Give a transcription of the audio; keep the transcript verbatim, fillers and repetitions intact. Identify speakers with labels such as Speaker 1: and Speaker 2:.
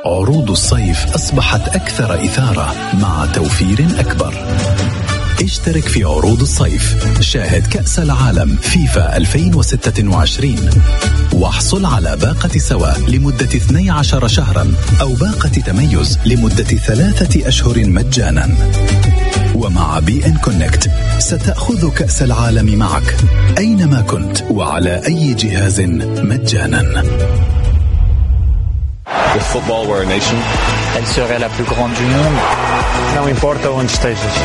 Speaker 1: عروض الصيف أصبحت أكثر إثارة مع توفير أكبر. اشترك في عروض الصيف، شاهد كأس العالم فيفا ألفين وستة وعشرين، واحصل على باقة سوا لمدة اثني عشر شهرا أو باقة تميز لمدة ثلاثة أشهر مجانا. ومع بي إن كونكت ستأخذ كأس العالم معك أينما كنت وعلى أي جهاز مجانا.
Speaker 2: If football were a nation,
Speaker 3: elle serait la plus grande du monde.
Speaker 4: Não importa onde estejas.